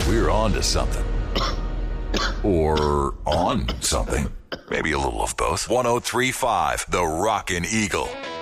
we're on to something. Or on something. Maybe a little of both. 103.5, The Rockin' Eagle.